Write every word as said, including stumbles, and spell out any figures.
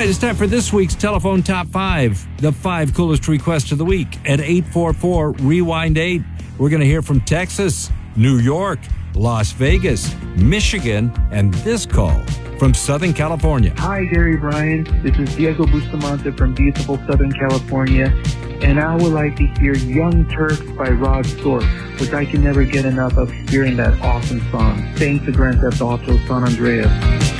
right, it's time for this week's Telephone Top five, the five coolest requests of the week at eight four four, rewind eight. We're going to hear from Texas, New York, Las Vegas, Michigan, and this call from Southern California. Hi, Gary Bryan. This is Diego Bustamante from beautiful Southern California, and I would like to hear Young Turks by Rod Stewart, which I can never get enough of hearing that awesome song. Thanks to Grand Theft Auto San Andreas.